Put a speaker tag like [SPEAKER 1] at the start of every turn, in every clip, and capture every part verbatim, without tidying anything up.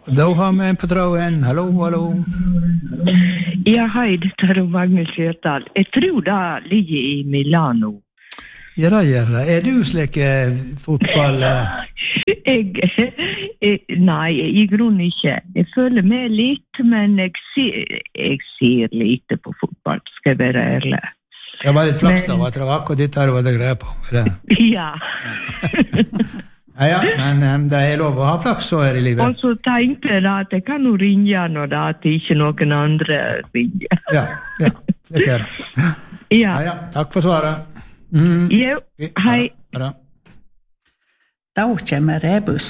[SPEAKER 1] Da har vi en på tråden. Hallo, hallo.
[SPEAKER 2] Ja, hei, dette er Magnus Skjørtal. Jeg tror det ligger i Milano.
[SPEAKER 1] Ja, det gjør det. Er du slik fotball?
[SPEAKER 2] Jeg, jeg, nei, i grunnen ikke. Jeg føler med litt, men jeg ser, jeg ser lite på fotball, skal jeg være ærlig.
[SPEAKER 1] Det var litt flaks da, at det var akkurat ditt her du hadde greie på.
[SPEAKER 2] Ja.
[SPEAKER 1] Ja, ja, men um, det er lov å ha flaks så her i livet.
[SPEAKER 2] Og så tenkte jeg da at jeg kan jo ringe når det at ikke noen andre ringer.
[SPEAKER 1] Ja, ja, det er det.
[SPEAKER 2] Ja.
[SPEAKER 1] Ja, ja, takk for svaret. Mm.
[SPEAKER 2] Jo, hei.
[SPEAKER 1] Bra.
[SPEAKER 3] Da kommer rebus.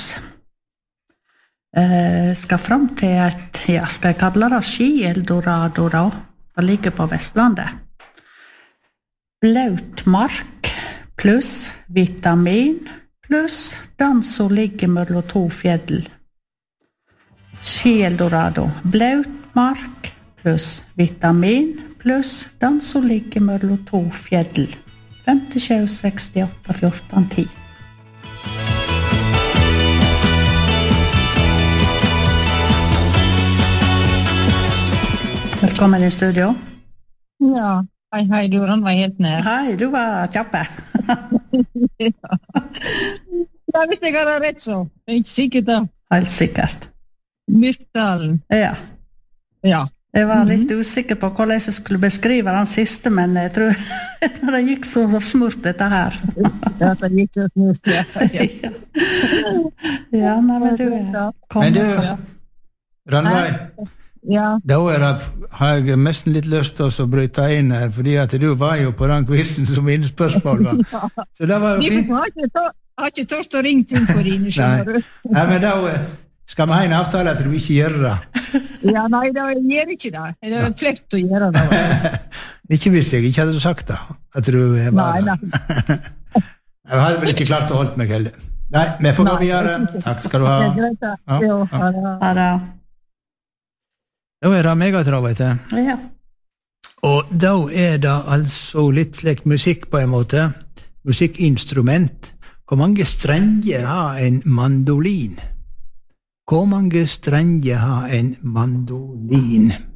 [SPEAKER 3] Eh, skal fram til et, ja, skal jeg kalle det Ski-Eldorado da? Det ligger på Vestlandet. Blaut mark pluss vitamin pluss den som ligger mellom to fjell. Ski-Eldorado. Blaut mark pluss vitamin pluss den som ligger mellom to fjell. femtisju sekstiåtte fjorten ti. Velkommen i studio.
[SPEAKER 4] Ja, hei, hei, du var helt nær.
[SPEAKER 3] Hei, du var kjappe.
[SPEAKER 4] Ja. Ja, hvis jeg har det rett så. Det er ikke sikkert da.
[SPEAKER 3] Helt sikkert.
[SPEAKER 4] Myrkdalen.
[SPEAKER 3] Ja.
[SPEAKER 4] Ja.
[SPEAKER 3] Jeg var litt usikker på hvordan jeg skulle beskrive den siste, men jeg tror det gikk så smurt dette her.
[SPEAKER 4] Ja, det gikk så smurt, ja.
[SPEAKER 3] Ja, ja men du kom.
[SPEAKER 1] Men du, Rannveig,
[SPEAKER 4] Ja.
[SPEAKER 1] da er det, har jeg nesten litt lyst til å bryte inn her, fordi at du var jo på den quizen som innspørsmål var. Så det var jo fint.
[SPEAKER 4] Jeg har ikke, tør, har ikke tørst å ringe til for dine, skjønner du.
[SPEAKER 1] Nei, men da skal vi ha en avtale at du ikke gjør det.
[SPEAKER 4] Ja, nei, da gjør ikke det. Det er flekt å gjøre det.
[SPEAKER 1] Ikke hvis jeg ikke hadde sagt det, at du var
[SPEAKER 4] Nei,
[SPEAKER 1] det.
[SPEAKER 4] nei.
[SPEAKER 1] Jeg hadde vel ikke klart å holde meg heller. Nei, vi får gå
[SPEAKER 4] Nei,
[SPEAKER 1] videre. Takk skal du ha.
[SPEAKER 4] Det er greit, da.
[SPEAKER 1] Ja,
[SPEAKER 4] Jo,
[SPEAKER 1] ja.
[SPEAKER 4] ha det.
[SPEAKER 3] Ja, da.
[SPEAKER 1] Da er det megatrav, vet du.
[SPEAKER 3] Ja.
[SPEAKER 1] Og da er det altså litt slik musikk på en måte. Musikkinstrument. Hvor mange strenger har en mandolin? Hvor mange strenger har en mandolin?